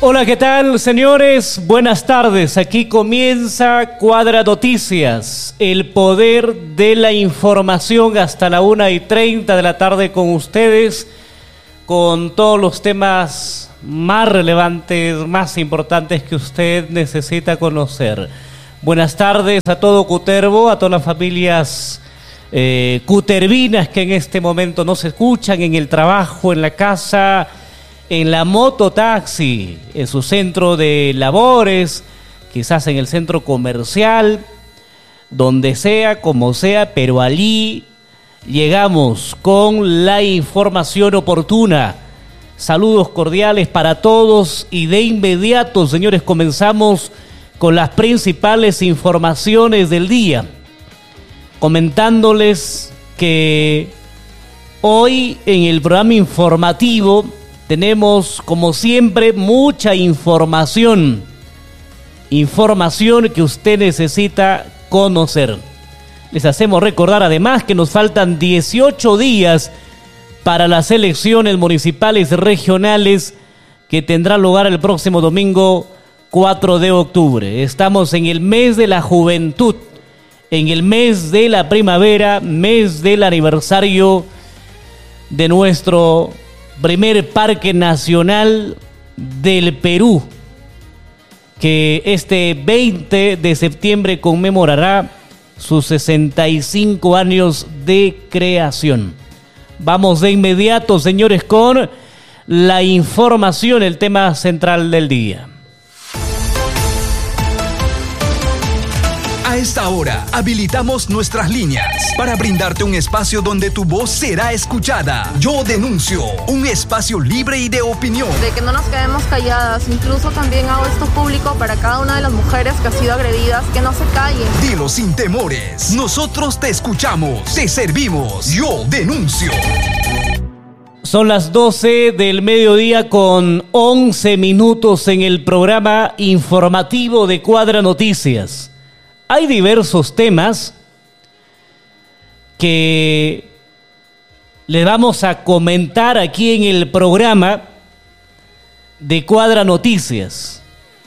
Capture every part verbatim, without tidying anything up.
Hola, ¿qué tal, señores? Buenas tardes. Aquí comienza Cuadra Noticias, el poder de la información hasta la una y treinta de la tarde con ustedes, con todos los temas más relevantes, más importantes que usted necesita conocer. Buenas tardes a todo Cutervo, a todas las familias eh, cutervinas que en este momento nos escuchan en el trabajo, en la casa, en la mototaxi, en su centro de labores, quizás en el centro comercial, donde sea, como sea, pero allí llegamos con la información oportuna. Saludos cordiales para todos y de inmediato, señores, comenzamos con las principales informaciones del día, comentándoles que hoy en el programa informativo tenemos, como siempre, mucha información, información que usted necesita conocer. Les hacemos recordar además que nos faltan dieciocho días para las elecciones municipales regionales que tendrán lugar el próximo domingo cuatro de octubre. Estamos en el mes de la juventud, en el mes de la primavera, mes del aniversario de nuestro primer Parque Nacional del Perú, que este veinte de septiembre conmemorará sus sesenta y cinco años de creación. Vamos de inmediato, señores, con la información, el tema central del día. A esta hora, habilitamos nuestras líneas para brindarte un espacio donde tu voz será escuchada. Yo denuncio, un espacio libre y de opinión. De que no nos quedemos calladas, incluso también hago esto público para cada una de las mujeres que ha sido agredidas, que no se callen. Dilo sin temores, nosotros te escuchamos, te servimos. Yo denuncio. Son las doce del mediodía con once minutos en el programa informativo de Cuadra Noticias. Hay diversos temas que le vamos a comentar aquí en el programa de Cuadra Noticias.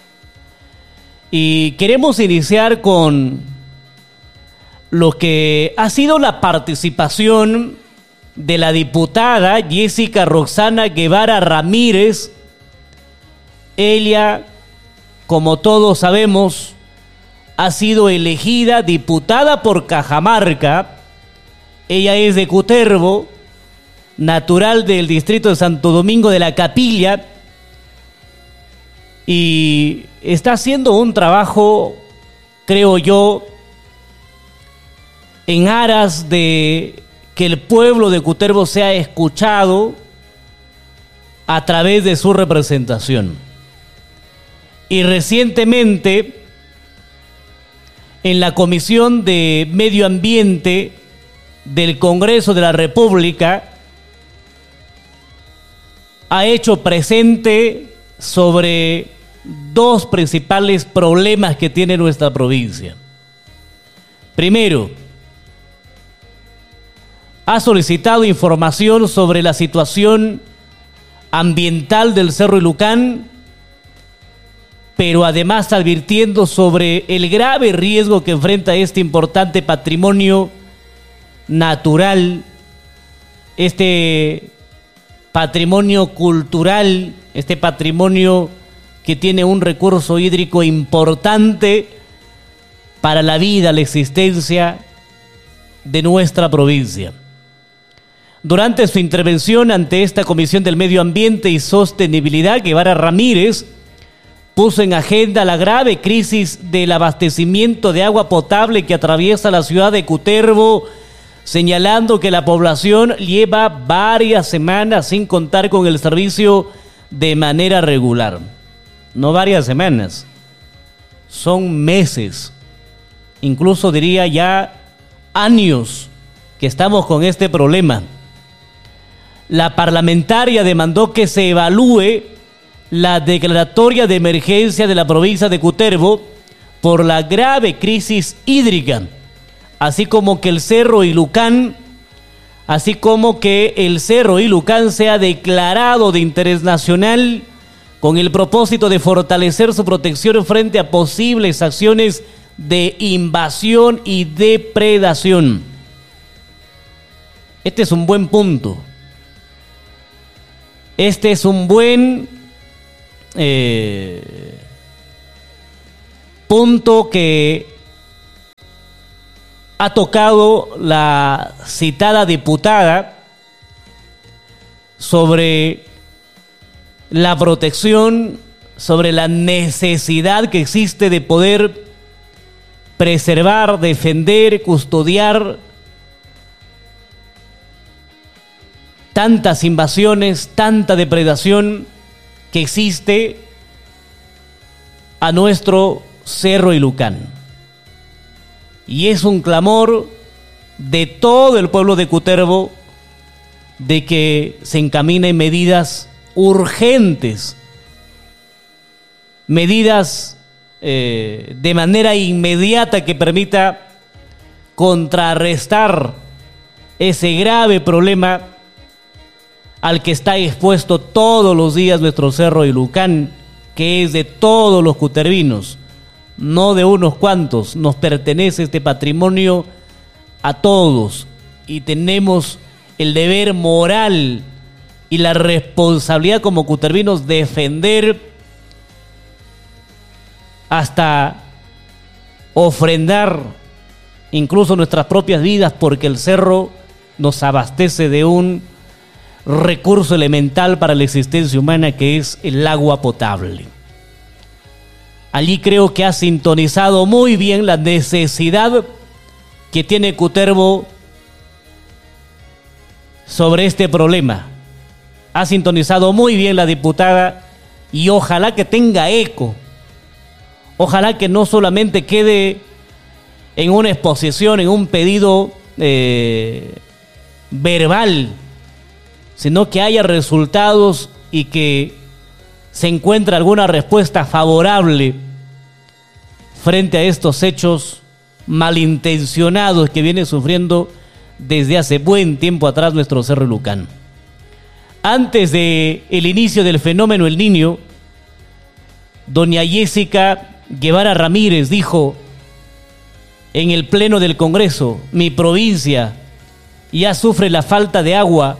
Y queremos iniciar con lo que ha sido la participación de la diputada Jessica Roxana Guevara Ramírez. Ella, como todos sabemos, ha sido elegida diputada por Cajamarca. Ella es de Cutervo, natural del distrito de Santo Domingo de la Capilla, y está haciendo un trabajo, creo yo, en aras de que el pueblo de Cutervo sea escuchado a través de su representación. Y recientemente, en la Comisión de Medio Ambiente del Congreso de la República, ha hecho presente sobre dos principales problemas que tiene nuestra provincia. Primero, ha solicitado información sobre la situación ambiental del Cerro Ilucán, pero además advirtiendo sobre el grave riesgo que enfrenta este importante patrimonio natural, este patrimonio cultural, este patrimonio que tiene un recurso hídrico importante para la vida, la existencia de nuestra provincia. Durante su intervención ante esta Comisión del Medio Ambiente y Sostenibilidad, Guevara Ramírez puso en agenda la grave crisis del abastecimiento de agua potable que atraviesa la ciudad de Cutervo, señalando que la población lleva varias semanas sin contar con el servicio de manera regular. No varias semanas, son meses, incluso diría ya años que estamos con este problema. La parlamentaria demandó que se evalúe la declaratoria de emergencia de la provincia de Cutervo por la grave crisis hídrica, así como que el Cerro Ilucán, así como que el Cerro Ilucán sea declarado de interés nacional con el propósito de fortalecer su protección frente a posibles acciones de invasión y depredación. Este es un buen punto. Este es un buen eh, punto que ha tocado la citada diputada sobre la protección, sobre la necesidad que existe de poder preservar, defender, custodiar tantas invasiones, tanta depredación que existe a nuestro Cerro Ilhuacán. Y es un clamor de todo el pueblo de Cutervo de que se encaminen medidas urgentes, medidas eh, de manera inmediata que permita contrarrestar ese grave problema al que está expuesto todos los días nuestro Cerro Ilhuacán, que es de todos los cutervinos, no de unos cuantos. Nos pertenece este patrimonio a todos y tenemos el deber moral y la responsabilidad como cutervinos de defender hasta ofrendar incluso nuestras propias vidas, porque el cerro nos abastece de un recurso elemental para la existencia humana, que es el agua potable. Allí creo que ha sintonizado muy bien la necesidad que tiene Cutervo sobre este problema. Ha sintonizado muy bien la diputada y ojalá que tenga eco. Ojalá que no solamente quede en una exposición, en un pedido eh, verbal, sino que haya resultados y que se encuentre alguna respuesta favorable frente a estos hechos malintencionados que viene sufriendo desde hace buen tiempo atrás nuestro Cerro Ilhuacán. Antes de el inicio del fenómeno El Niño, doña Jessica Guevara Ramírez dijo en el pleno del Congreso: mi provincia ya sufre la falta de agua,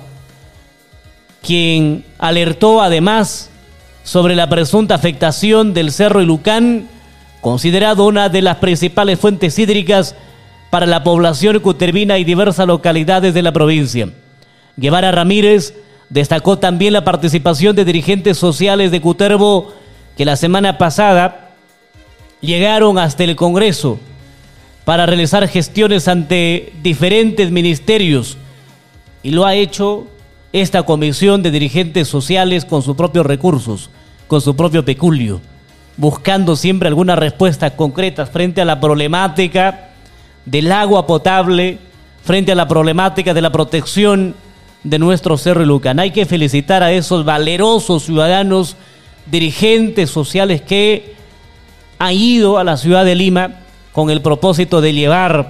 quien alertó además sobre la presunta afectación del Cerro Ilhuacán, considerado una de las principales fuentes hídricas para la población cutervina y diversas localidades de la provincia. Guevara Ramírez destacó también la participación de dirigentes sociales de Cutervo que la semana pasada llegaron hasta el Congreso para realizar gestiones ante diferentes ministerios, y lo ha hecho esta comisión de dirigentes sociales con sus propios recursos, con su propio peculio, buscando siempre algunas respuestas concretas frente a la problemática del agua potable, frente a la problemática de la protección de nuestro Cerro Ilhuacán. Hay que felicitar a esos valerosos ciudadanos, dirigentes sociales que han ido a la ciudad de Lima con el propósito de llevar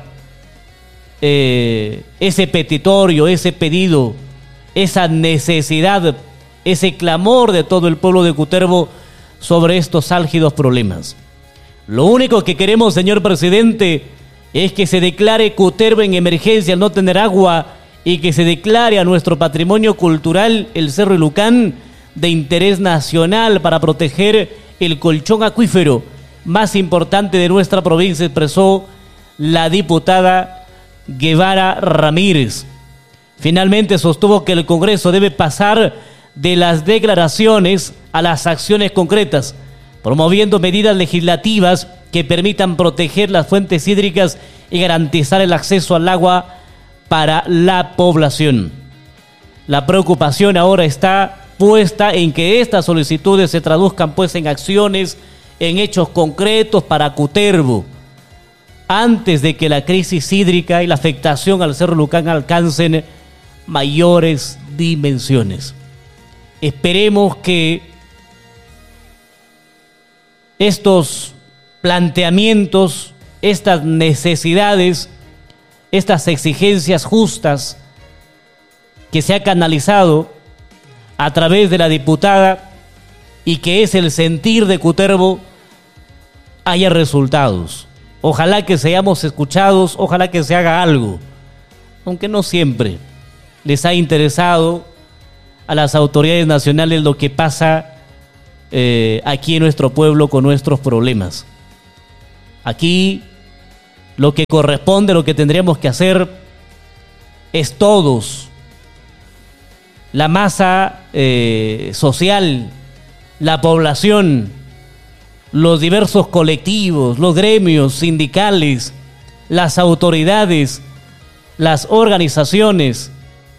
eh, ese petitorio, ese pedido, esa necesidad, ese clamor de todo el pueblo de Cutervo sobre estos álgidos problemas. Lo único que queremos, señor presidente, es que se declare Cutervo en emergencia al no tener agua y que se declare a nuestro patrimonio cultural, el Cerro Ilhuacán, de interés nacional para proteger el colchón acuífero más importante de nuestra provincia, expresó la diputada Guevara Ramírez. Finalmente sostuvo que el Congreso debe pasar de las declaraciones a las acciones concretas, promoviendo medidas legislativas que permitan proteger las fuentes hídricas y garantizar el acceso al agua para la población. La preocupación ahora está puesta en que estas solicitudes se traduzcan pues en acciones, en hechos concretos para Cutervo, antes de que la crisis hídrica y la afectación al Cerro Ilhuacán alcancen mayores dimensiones. Esperemos que estos planteamientos, estas necesidades, estas exigencias justas que se ha canalizado a través de la diputada y que es el sentir de Cutervo, haya resultados. Ojalá que seamos escuchados, ojalá que se haga algo, aunque no siempre les ha interesado a las autoridades nacionales lo que pasa eh, aquí en nuestro pueblo con nuestros problemas. Aquí lo que corresponde, lo que tendríamos que hacer es todos, la masa eh, social, la población, los diversos colectivos, los gremios sindicales, las autoridades, las organizaciones,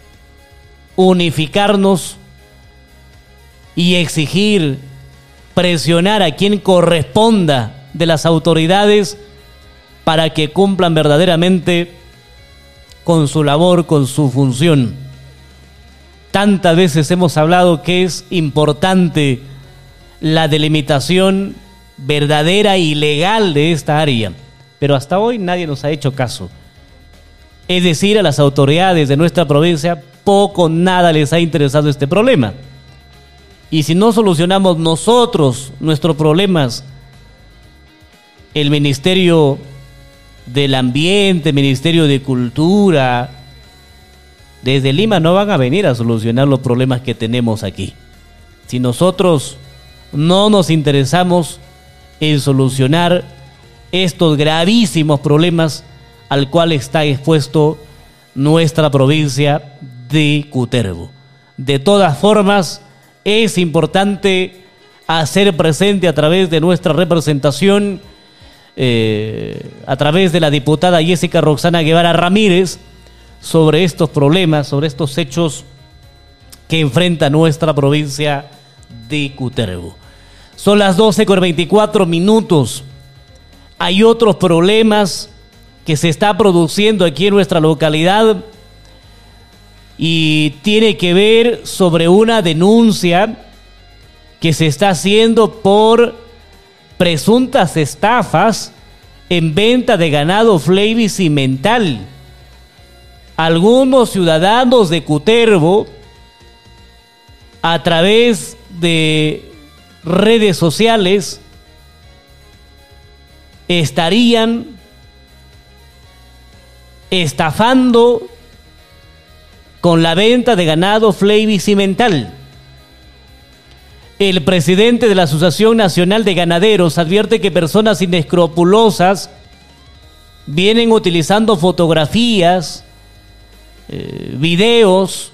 unificarnos y exigir, presionar a quien corresponda de las autoridades para que cumplan verdaderamente con su labor, con su función. Tantas veces hemos hablado que es importante la delimitación verdadera y legal de esta área, pero hasta hoy nadie nos ha hecho caso. Es decir, a las autoridades de nuestra provincia poco, nada les ha interesado este problema. Y si no solucionamos nosotros nuestros problemas, el Ministerio del Ambiente, Ministerio de Cultura, desde Lima no van a venir a solucionar los problemas que tenemos aquí. Si nosotros no nos interesamos en solucionar estos gravísimos problemas al cual está expuesto nuestra provincia de Cutervo. De todas formas, es importante hacer presente a través de nuestra representación, eh, a través de la diputada Jessica Roxana Guevara Ramírez, sobre estos problemas, sobre estos hechos que enfrenta nuestra provincia de Cutervo. Son las doce con veinticuatro minutos. Hay otros problemas que se está produciendo aquí en nuestra localidad y tiene que ver sobre una denuncia que se está haciendo por presuntas estafas en venta de ganado Flavis y Mental. Algunos ciudadanos de Cutervo, a través de redes sociales, estarían estafando con la venta de ganado Flavis y Mental. El presidente de la Asociación Nacional de Ganaderos advierte que personas inescrupulosas vienen utilizando fotografías, eh, videos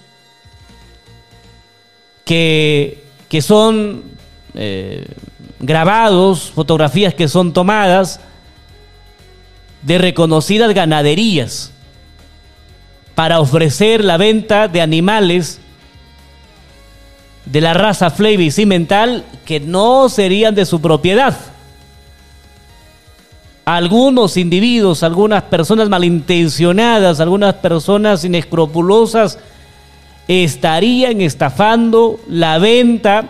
que, que son eh, grabados, fotografías que son tomadas de reconocidas ganaderías para ofrecer la venta de animales de la raza Flavis y Mental que no serían de su propiedad. Algunos individuos, algunas personas malintencionadas, algunas personas inescrupulosas estarían estafando la venta,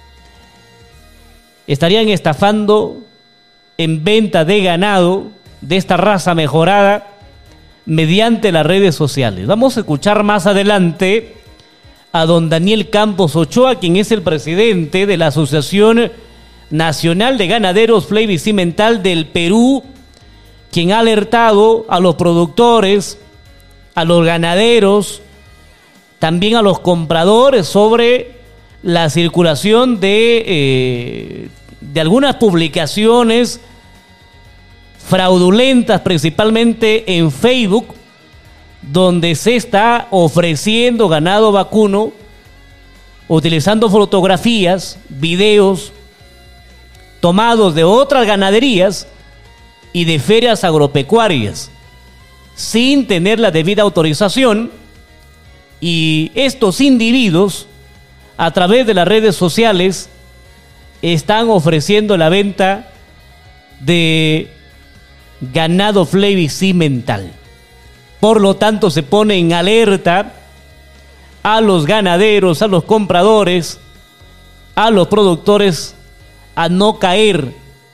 estarían estafando en venta de ganado de esta raza mejorada mediante las redes sociales. Vamos a escuchar más adelante a don Daniel Campos Ochoa, quien es el presidente de la Asociación Nacional de Ganaderos Flavis y Mental del Perú, quien ha alertado a los productores, a los ganaderos, también a los compradores sobre la circulación de, eh, de algunas publicaciones fraudulentas, principalmente en Facebook, donde se está ofreciendo ganado vacuno utilizando fotografías, videos tomados de otras ganaderías y de ferias agropecuarias sin tener la debida autorización, y estos individuos a través de las redes sociales están ofreciendo la venta de ganado Flavis y Mental. Por lo tanto, se pone en alerta a los ganaderos, a los compradores, a los productores a no caer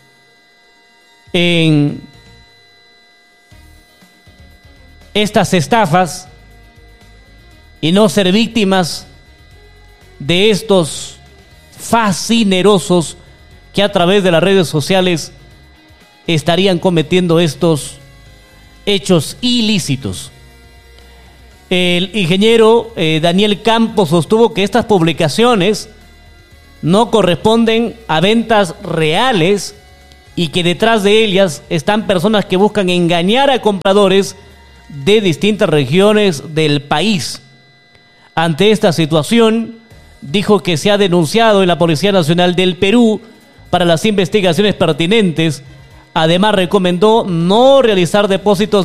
en estas estafas y no ser víctimas de estos fascinerosos que a través de las redes sociales estarían cometiendo estos hechos ilícitos. El ingeniero eh, Daniel Campos sostuvo que estas publicaciones no corresponden a ventas reales y que detrás de ellas están personas que buscan engañar a compradores de distintas regiones del país. Ante esta situación, dijo que se ha denunciado en la Policía Nacional del Perú para las investigaciones pertinentes. Además, recomendó no realizar depósitos